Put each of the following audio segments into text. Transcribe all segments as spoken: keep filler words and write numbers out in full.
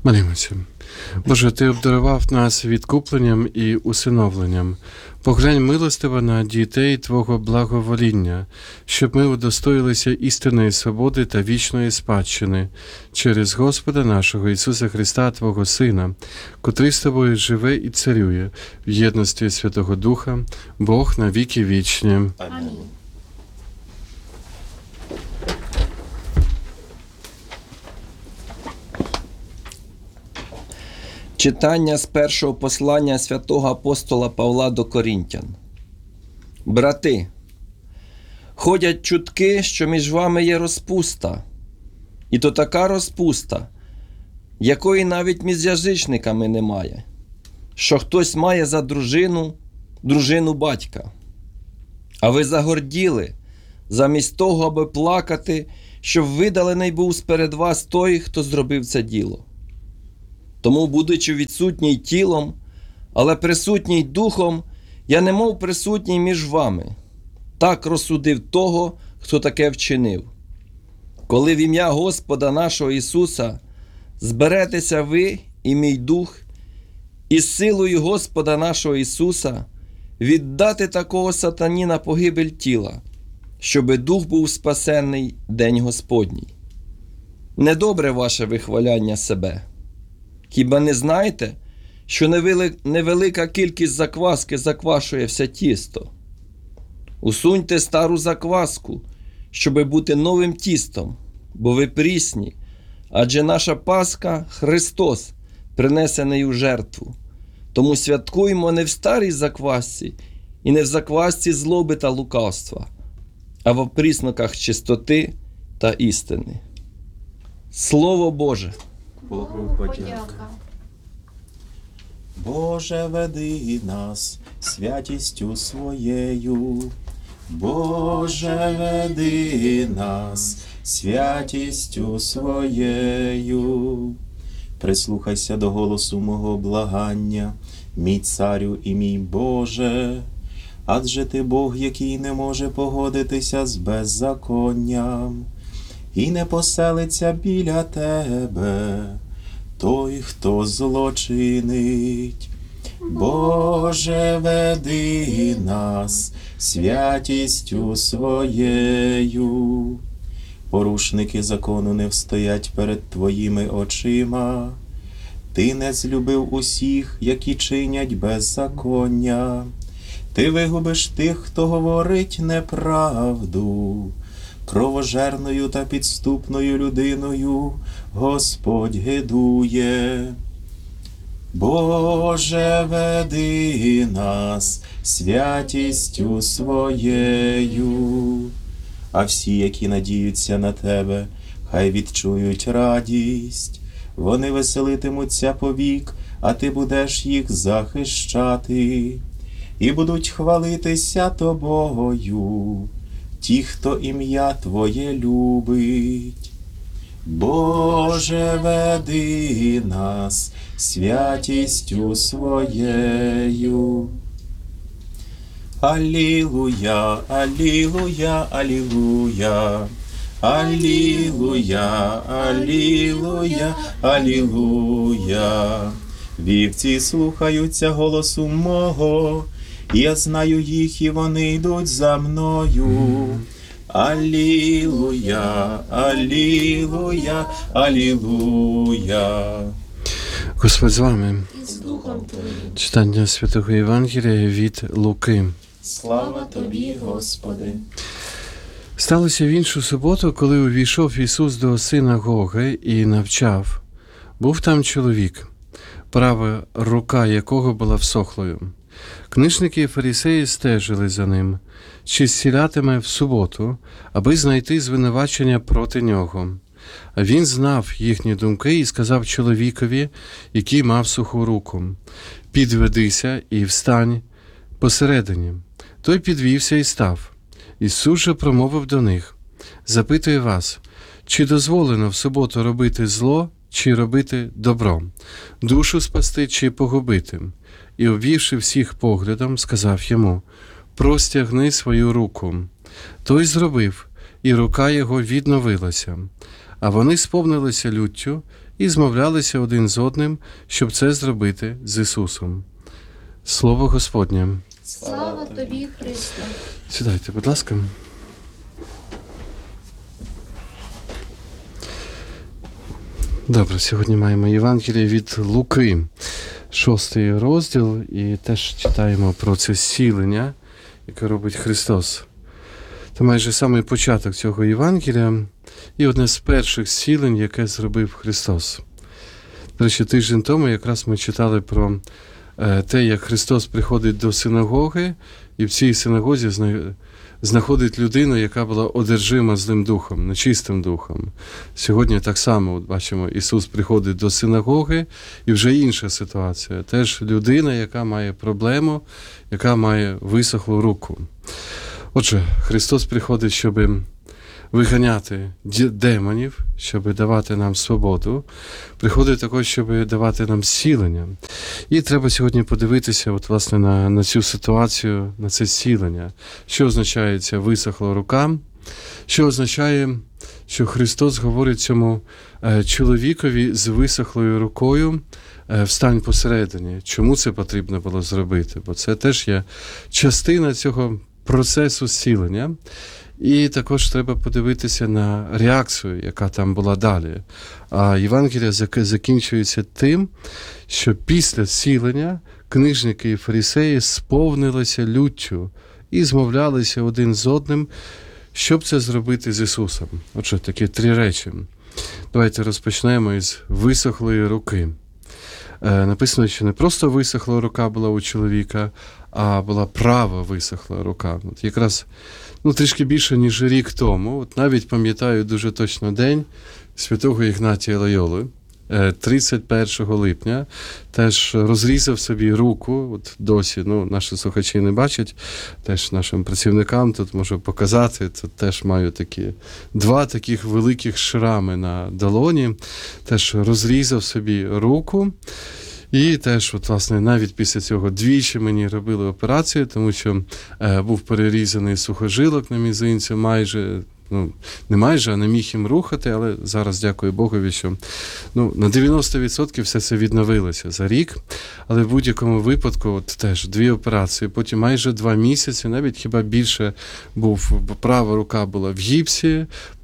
Молімося. Боже, Ти обдарував нас відкупленням і усиновленням. Поглянь милостиво на дітей Твого благовоління, щоб ми удостоїлися істинної свободи та вічної спадщини через Господа нашого Ісуса Христа, Твого Сина, котрий з Тобою живе і царює в єдності Святого Духа, Бог на віки вічні. Амінь. Читання з першого послання святого апостола Павла до Корінтян. Брати, ходять чутки, що між вами є розпуста, і то така розпуста, якої навіть між язичниками немає, що хтось має за дружину дружину батька. А ви загорділи, замість того, аби плакати, щоб видалений був сперед вас той, хто зробив це діло. Тому, будучи відсутній тілом, але присутній духом, я немов присутній між вами. Так розсудив того, хто таке вчинив. Коли в ім'я Господа нашого Ісуса зберетеся ви і мій дух, і з силою Господа нашого Ісуса віддати такого сатані на погибель тіла, щоби дух був спасенний день Господній. Недобре ваше вихваляння себе. Хіба не знаєте, що невелика кількість закваски заквашує все тісто? Усуньте стару закваску, щоби бути новим тістом, бо ви прісні, адже наша Пасха – Христос, принесений у жертву. Тому святкуємо не в старій заквасці і не в заквасці злоби та лукавства, а в опрісноках чистоти та істини. Слово Боже! Богу подяка. Боже, веди нас святістю Своєю. Боже, веди нас святістю Своєю. Прислухайся до голосу мого благання, мій царю і мій Боже. Адже ти Бог, який не може погодитися з беззаконням, і не поселиться біля тебе той, хто злочинить. Боже, веди нас святістю Своєю. Порушники закону не встоять перед Твоїми очима. Ти не злюбив усіх, які чинять беззаконня. Ти вигубиш тих, хто говорить неправду. Кровожерною та підступною людиною Господь гидує. Боже, веди нас святістю Своєю. А всі, які надіються на Тебе, хай відчують радість. Вони веселитимуться повік, а Ти будеш їх захищати. І будуть хвалитися Тобою ті, хто ім'я Твоє любить. Боже, веди нас святістю Своєю. Алілуя, алілуя, алілуя. Алілуя, алілуя, алілуя. Вівці слухаються голосу мого, я знаю їх, і вони йдуть за мною. Алілуя, алілуя, алілуя. Господь з вами. І з Духом Твоїм. Читання Святого Євангелія від Луки. Слава Тобі, Господи. Сталося в іншу суботу, коли увійшов Ісус до синагоги і навчав. Був там чоловік, права рука якого була всохлою. Книжники і фарисеї стежили за ним, чи зцілятиме в суботу, аби знайти звинувачення проти нього. А він знав їхні думки і сказав чоловікові, який мав суху руку: «Підведися і встань посередині». Той підвівся і став. Ісус же промовив до них: «Запитую вас, чи дозволено в суботу робити зло, чи робити добро, душу спасти, чи погубити?» І, обвівши всіх поглядом, сказав йому: «Простягни свою руку». Той зробив, і рука його відновилася. а вони сповнилися люттю і змовлялися один з одним, щоб це зробити з Ісусом. Слово Господнє. Слава тобі, Христе! Сідайте, будь ласка. Добре, сьогодні маємо Євангеліє від Луки, шостий розділ, і теж читаємо про це зцілення, яке робить Христос. Це майже самий початок цього Євангелія і одне з перших зцілень, яке зробив Христос. До речі, тиждень тому якраз ми читали про те, як Христос приходить до синагоги, і в цій синагозі знаходить людину, яка була одержима злим духом, нечистим духом. Сьогодні так само, от бачимо, Ісус приходить до синагоги, і вже інша ситуація. Теж людина, яка має проблему, яка має висохлу руку. Отже, Христос приходить, щоб виганяти демонів, щоб давати нам свободу. Приходить також, щоб давати нам зцілення. І треба сьогодні подивитися от, власне, на, на цю ситуацію, на це зцілення. Що означає ця висохла рука? Що означає, що Христос говорить цьому е, чоловікові з висохлою рукою, е, встань посередині. Чому це потрібно було зробити? Бо це теж є частина цього процесу зцілення. І також треба подивитися на реакцію, яка там була далі. А Євангелія закінчується тим, що після зцілення книжники і фарисеї сповнилися люттю і змовлялися один з одним, щоб це зробити з Ісусом. Отже, такі три речі. Давайте розпочнемо із висохлої руки. Е, написано, що не просто висохла рука була у чоловіка, а була права висохла рука. От якраз ну, трішки більше, ніж рік тому. От навіть пам'ятаю дуже точно день святого Ігнатія Лойоли, тридцять першого липня, теж розрізав собі руку, от досі, ну, наші слухачі не бачать, теж нашим працівникам тут можу показати, тут теж маю такі, два таких великих шрами на долоні, теж розрізав собі руку. І теж, от, власне, навіть після цього двічі мені робили операцію, тому що е, був перерізаний сухожилок на мізинці, майже, ну, не майже, а не міг їм рухати, але зараз, дякую Богові, що ну, на дев'яносто відсотків все це відновилося за рік. Але в будь-якому випадку от, теж дві операції, потім майже два місяці, навіть хіба більше був, права рука була в гіпсі,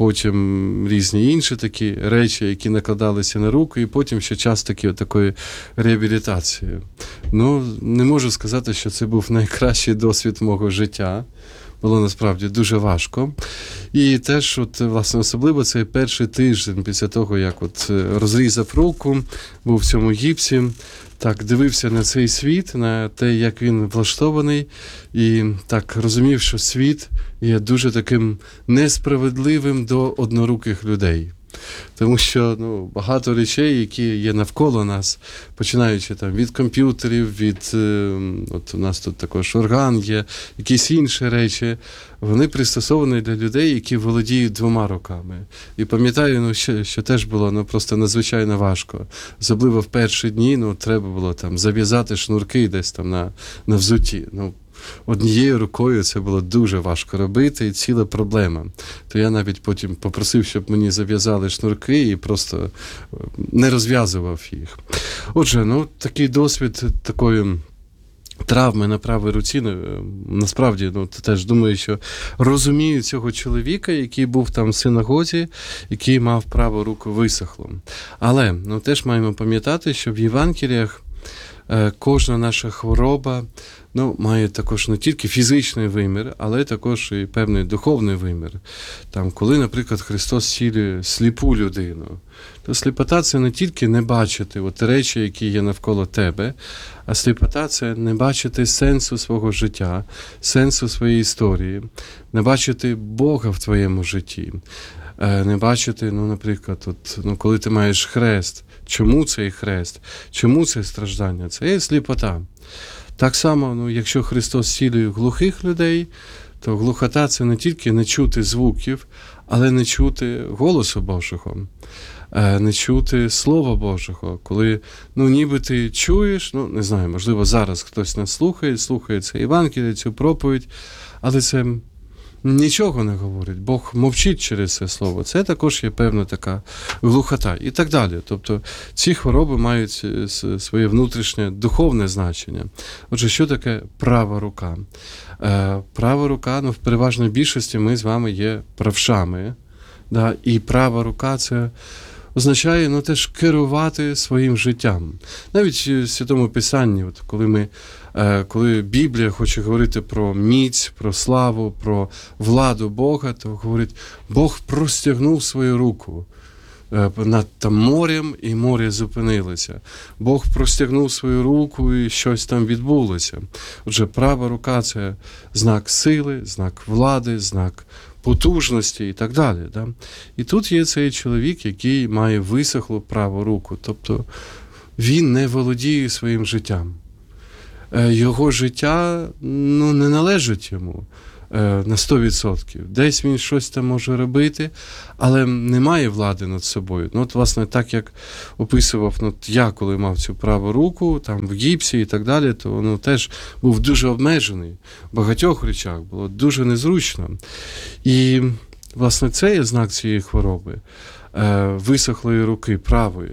потім різні інші такі речі, які накладалися на руку, і потім ще час такі, такої реабілітації. Ну, не можу сказати, що це був найкращий досвід мого життя. Було насправді дуже важко. І теж, от, власне, особливо цей перший тиждень після того, як от розрізав руку, був в цьому гіпсі, так дивився на цей світ, на те, як він влаштований, і так розумів, що світ є дуже таким несправедливим до одноруких людей. Тому що ну, багато речей, які є навколо нас, починаючи там від комп'ютерів, від, е, от у нас тут також орган є, якісь інші речі, вони пристосовані для людей, які володіють двома руками. І пам'ятаю, ну, що, що теж було ну, просто надзвичайно важко. Особливо в перші дні ну, треба було там зав'язати шнурки десь там на, на взутті. Ну, однією рукою це було дуже важко робити, і ціла проблема. То я навіть потім попросив, щоб мені зав'язали шнурки і просто не розв'язував їх. Отже, ну, такий досвід такої травми на правій руці, насправді, ну, теж думаю, що розумію цього чоловіка, який був там в синагозі, який мав праву руку висохлу. Але, ну, теж маємо пам'ятати, що в Євангеліях кожна наша хвороба ну, має також не тільки фізичний вимір, але також і певний духовний вимір. Там, коли, наприклад, Христос зцілює сліпу людину, то сліпота – це не тільки не бачити от речі, які є навколо тебе, а сліпота – це не бачити сенсу свого життя, сенсу своєї історії, не бачити Бога в твоєму житті, не бачити, ну, наприклад, от, ну, коли ти маєш хрест, чому цей хрест, чому це страждання, це є сліпота. Так само, ну, якщо Христос зцілює глухих людей, то глухота – це не тільки не чути звуків, але не чути голосу Божого, не чути Слова Божого. Коли, ну, ніби ти чуєш, ну, не знаю, можливо, зараз хтось нас слухає, слухає це Євангеліє, цю проповідь, але це нічого не говорить, Бог мовчить через це слово. Це також є певна така глухота і так далі. Тобто ці хвороби мають своє внутрішнє духовне значення. Отже, що таке права рука? Е, права рука, ну, в переважній більшості ми з вами є правшами. Да? І права рука – це означає, ну, теж керувати своїм життям. Навіть в Святому Писанні, от коли ми, е, коли Біблія хоче говорити про міць, про славу, про владу Бога, то говорить, Бог простягнув свою руку е, над там морем, і море зупинилося. Бог простягнув свою руку, і щось там відбулося. Отже, права рука – це знак сили, знак влади, знак потужності і так далі. Да? І тут є цей чоловік, який має висохлу праву руку. Тобто він не володіє своїм життям. Його життя, ну, не належить йому на сто відсотків. Десь він щось там може робити, але не має влади над собою. Ну, от, власне, так як описував, ну, я, коли мав цю праву руку, там, в гіпсі і так далі, то, ну, теж був дуже обмежений. В багатьох речах було дуже незручно. І, власне, це є знак цієї хвороби. Висохлої руки, правої.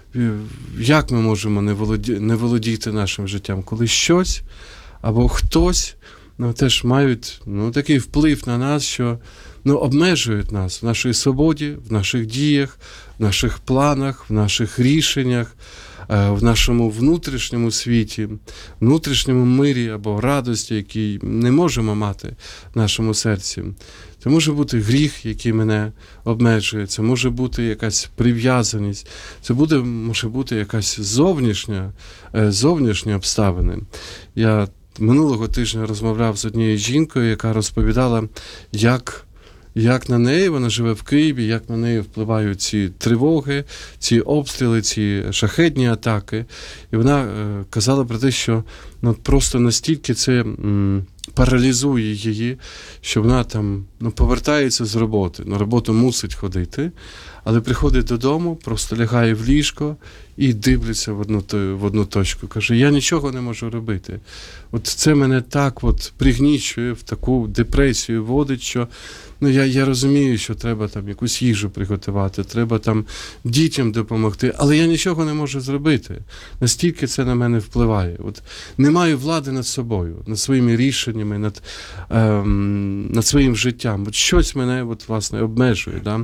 Як ми можемо не, володі... не володіти нашим життям? Коли щось або хтось, ну, теж мають, ну, такий вплив на нас, що, ну, обмежують нас в нашій свободі, в наших діях, в наших планах, в наших рішеннях, в нашому внутрішньому світі, внутрішньому мирі або радості, який не можемо мати в нашому серці. Це може бути гріх, який мене обмежує, це може бути якась прив'язаність, це буде, може бути якась зовнішня, зовнішні обставини. Я минулого тижня розмовляв з однією жінкою, яка розповідала, як, як на неї, вона живе в Києві, як на неї впливають ці тривоги, ці обстріли, ці шахедні атаки. І вона е, казала про те, що, ну, просто настільки це м, паралізує її, що вона там, ну, повертається з роботи, на роботу мусить ходити, але приходить додому, просто лягає в ліжко і дивиться в одну, в одну точку. Каже, я нічого не можу робити. От це мене так от пригнічує, в таку депресію вводить, що, ну, я, я розумію, що треба там якусь їжу приготувати, треба там дітям допомогти, але я нічого не можу зробити. Настільки це на мене впливає. От не маю влади над собою, над своїми рішеннями, над, ем, над своїм життям. От щось мене, от, власне, обмежує. Да?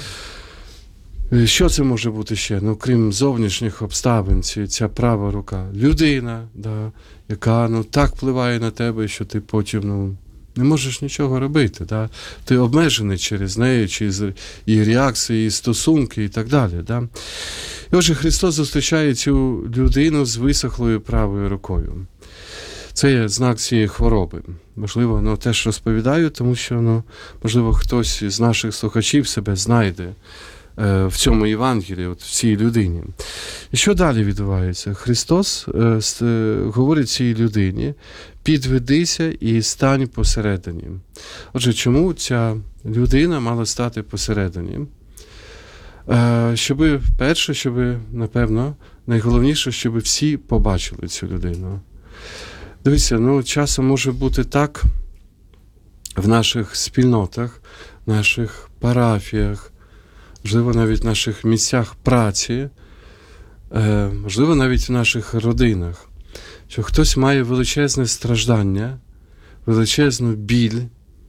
Що це може бути ще? Ну, крім зовнішніх обставин, ці, ця права рука. Людина, да, яка, ну, так впливає на тебе, що ти потім, ну, не можеш нічого робити. Да? Ти обмежений через неї, через її реакції, її стосунки і так далі. Да? І отже, Христос зустрічає цю людину з висохлою правою рукою. Це є знак цієї хвороби. Можливо, ну, теж розповідаю, тому що, ну, можливо, хтось з наших слухачів себе знайде в цьому Євангелії, от в цій людині. І що далі відбувається? Христос е, е, говорить цій людині, підведися і стань посередині. Отже, чому ця людина мала стати посередині? Е, щоби, перше, щоби, напевно, найголовніше, щоб всі побачили цю людину. Дивіться, ну, часом може бути так в наших спільнотах, в наших парафіях, можливо, навіть в наших місцях праці, можливо, навіть в наших родинах, що хтось має величезне страждання, величезну біль,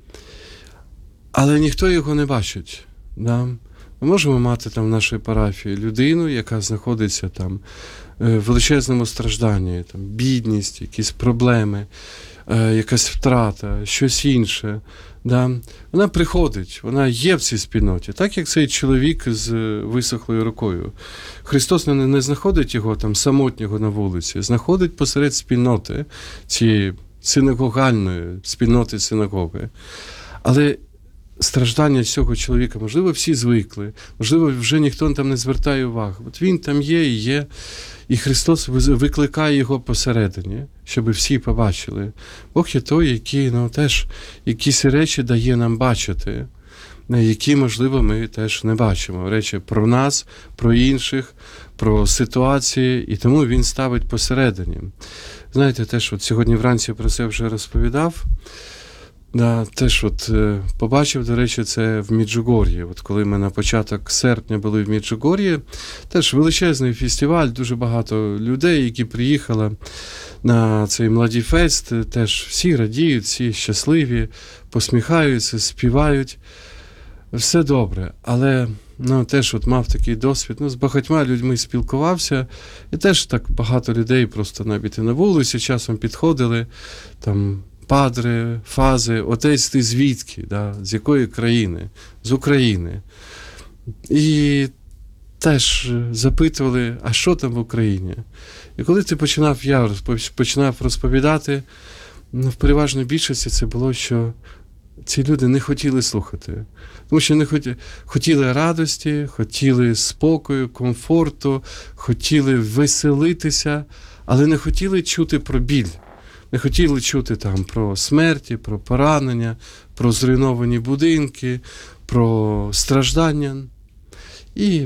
але ніхто його не бачить. Да? Ми можемо мати там в нашій парафії людину, яка знаходиться там в величезному стражданні, там, бідність, якісь проблеми, якась втрата, щось інше. Да? Вона приходить, вона є в цій спільноті, так як цей чоловік з висохлою рукою. Христос не, не знаходить його там самотнього на вулиці, знаходить посеред спільноти цієї синагогальної спільноти синагоги. Але страждання цього чоловіка, можливо, всі звикли, можливо, вже ніхто там не звертає уваги. От він там є і є, і Христос викликає його посередині, щоб всі побачили. Бог є той, який, ну, теж якісь речі дає нам бачити, які, можливо, ми теж не бачимо. Речі про нас, про інших, про ситуації, і тому він ставить посередині. Знаєте, теж от сьогодні вранці про це вже розповідав. Да, теж от е, побачив, до речі, це в Міджугор'ї. От коли ми на початок серпня були в Міджугор'ї, теж величезний фестиваль, дуже багато людей, які приїхали на цей Младіфест, теж всі радіють, всі щасливі, посміхаються, співають. Все добре, але ну, теж от мав такий досвід, ну, з багатьма людьми спілкувався, і теж так багато людей просто навіть і на вулиці часом підходили, там, падре, фази, отець ти звідки, да? З якої країни? З України. І теж запитували, а що там в Україні? І коли ти починав, я розпо- починав розповідати, ну, в переважній більшості це було, що ці люди не хотіли слухати. Тому що не хоті... хотіли радості, хотіли спокою, комфорту, хотіли веселитися, але не хотіли чути про біль. Не хотіли чути там про смерті, про поранення, про зруйновані будинки, про страждання. І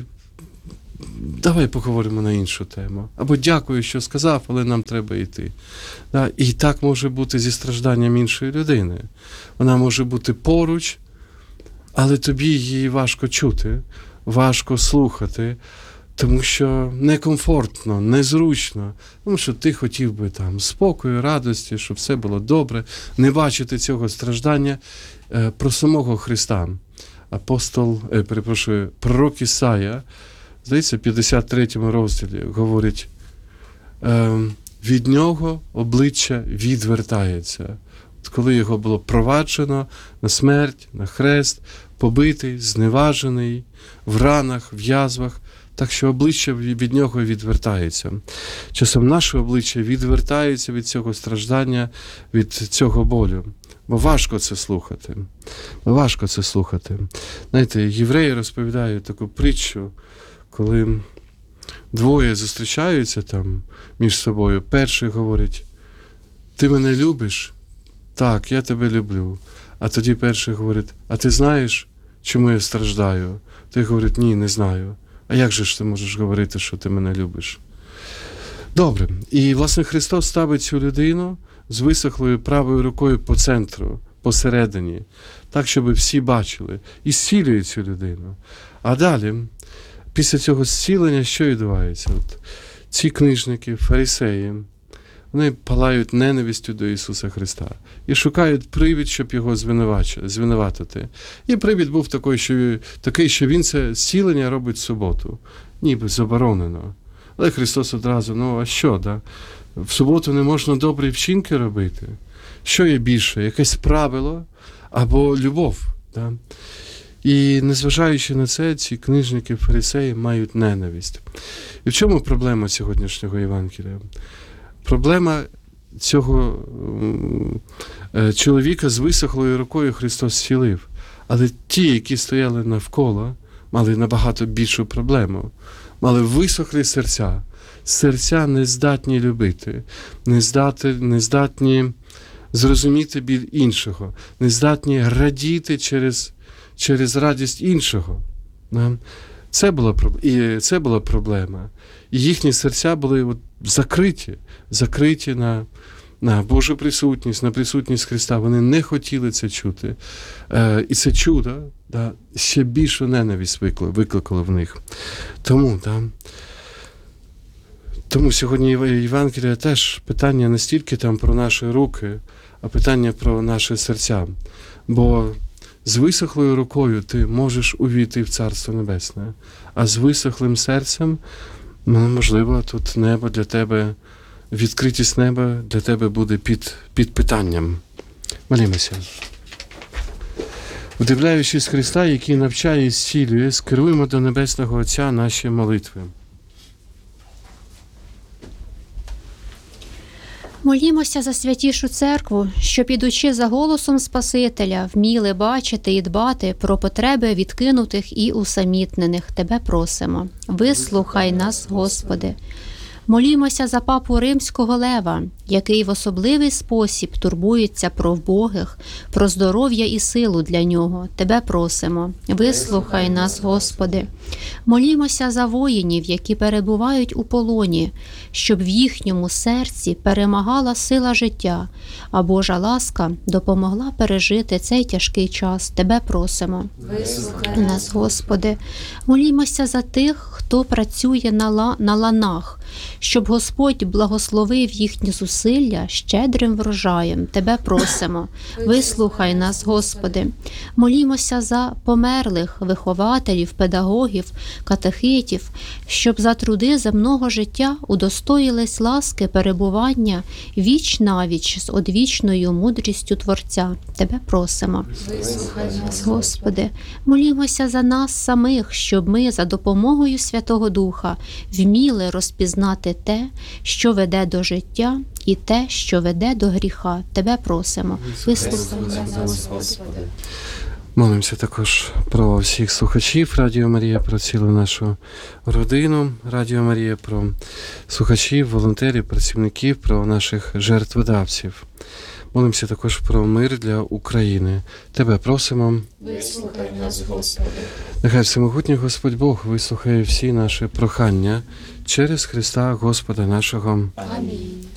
давай поговоримо на іншу тему. Або дякую, що сказав, але нам треба йти. Да? І так може бути зі стражданням іншої людини. Вона може бути поруч, але тобі її важко чути, важко слухати, тому що некомфортно, незручно, тому що ти хотів би там спокою, радості, щоб все було добре, не бачити цього страждання. Е, про самого Христа. Апостол, е, перепрошую, пророк Ісая, здається, в п'ятдесят третьому розділі говорить, е, від нього обличчя відвертається. От коли його було проваджено на смерть, на хрест, побитий, зневажений, в ранах, в язвах, так що обличчя від нього відвертається. Часом наше обличчя відвертається від цього страждання, від цього болю. Бо важко це слухати. Бо важко це слухати. Знаєте, євреї розповідають таку притчу, коли двоє зустрічаються там між собою. Перший говорить, ти мене любиш? Так, я тебе люблю. А тоді перший говорить, а ти знаєш, чому я страждаю? Той говорить, ні, не знаю. А як же ж ти можеш говорити, що ти мене любиш? Добре. І, власне, Христос ставить цю людину з висохлою правою рукою по центру, посередині, так, щоб всі бачили. І зцілює цю людину. А далі, після цього зцілення, що відбувається? От ці книжники, фарисеї, вони палають ненавистю до Ісуса Христа і шукають привід, щоб його звинуватити. І привід був такий, що, такий, що він це зцілення робить в суботу. Ніби заборонено. Але Христос одразу, ну а що, да? В суботу не можна добрі вчинки робити? Що є більше? Якесь правило або любов? Да? І незважаючи на це, ці книжники, фарисеї мають ненависть. І в чому проблема сьогоднішнього Євангелія? Проблема цього е, чоловіка з висохлою рукою Христос зцілив. Але ті, які стояли навколо, мали набагато більшу проблему. Мали висохлі серця. Серця не здатні любити, не, здати, не здатні зрозуміти біль іншого, не здатні радіти через, через радість іншого. Це була, і це була проблема. І їхні серця були от закриті, закриті на, на Божу присутність, на присутність Христа. Вони не хотіли це чути. Е, і це чудо, да, ще більшу ненависть викликало в них. Тому, да, тому сьогодні Євангелія теж питання не стільки там про наші руки, а питання про наші серця. Бо з висохлою рукою ти можеш увійти в Царство Небесне, а з висохлим серцем, ну, можливо, тут небо для тебе, відкритість неба для тебе буде під, під питанням. Молімося. Вдивляючись Христа, який навчає і зцілює, скеруємо до Небесного Отця наші молитви. Молімося за святішу церкву, щоб, ідучи за голосом Спасителя, вміли бачити і дбати про потреби відкинутих і усамітнених. Тебе просимо. Вислухай нас, Господи. Молімося за папу Римського Лева, який в особливий спосіб турбується про вбогих, про здоров'я і силу для нього. Тебе просимо. Вислухай нас, Господи. Молімося за воїнів, які перебувають у полоні, щоб в їхньому серці перемагала сила життя, а Божа ласка допомогла пережити цей тяжкий час. Тебе просимо. Вислухай нас, Господи. Молімося за тих, хто працює на, ла... на ланах, щоб Господь благословив їхні зусилля щедрим врожаєм. Тебе просимо. Вислухай нас, Господи. Молімося за померлих вихователів, педагогів, катехитів, щоб за труди земного життя удостоїлись ласки перебування віч навіч з одвічною мудрістю Творця. Тебе просимо. Вислухай нас, Господи. Молімося за нас самих, щоб ми за допомогою Святого Духа вміли розпізнати те, що веде до життя, і те, що веде до гріха. Тебе просимо. Вислухай нас, Господи. Молимося також про всіх слухачів Радіо Марія, про цілу нашу родину Радіо Марія, про слухачів, волонтерів, працівників, про наших жертводавців. Молимося також про мир для України. Тебе просимо. Вислухай нас, Господи. Нехай всемогутній Господь Бог вислухає всі наші прохання через Христа Господа нашого. Амінь.